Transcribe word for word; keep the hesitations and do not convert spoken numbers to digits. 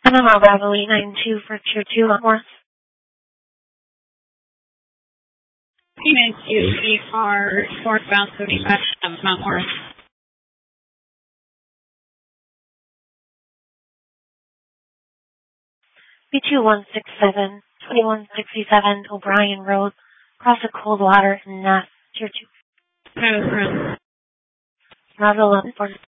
Panama Bravo eight nine two for Tier two North. eight nine two, E R, northbound seventy-five, Mount Morris. B two one six seven, twenty-one sixty-seven O'Brien Road, across the Coldwater in Ness, Tier two. Bravo, Bravo eleven four.